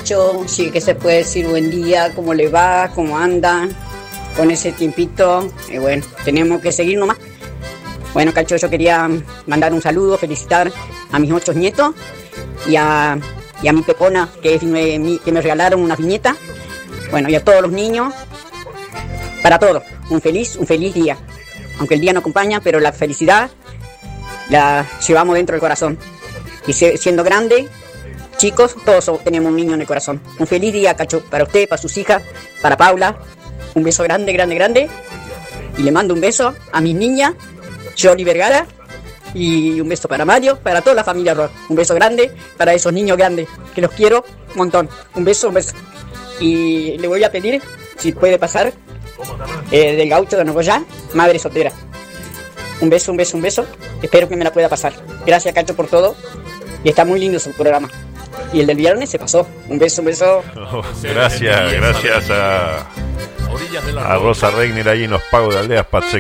Cacho, sí que se puede decir buen día, cómo le va, cómo anda, con ese tiempito. Bueno, tenemos que seguir nomás. Bueno, Cacho, yo quería mandar un saludo, felicitar a mis 8 nietos y a mi pepona, que me regalaron una viñeta. Bueno, y a todos los niños, para todos, un feliz día. Aunque el día no acompaña, pero la felicidad la llevamos dentro del corazón. Y siendo grande, chicos, todos tenemos un niño en el corazón. Un feliz día, Cacho, para usted, para sus hijas, para Paula. Un beso grande, grande, grande. Y le mando un beso a mis niñas, Jolie Vergara. Y un beso para Mario, para toda la familia Rock. Un beso grande para esos niños grandes, que los quiero un montón. Un beso, un beso. Y le voy a pedir, si puede pasar, del gaucho de Nogoyá, madre soltera. Un beso, un beso, un beso. Espero que me la pueda pasar. Gracias, Cacho, por todo. Y está muy lindo su programa. Y el del viernes se pasó. Un beso, un beso. Oh, gracias a Rosa Reigner ahí en los Pagos de Aldeas,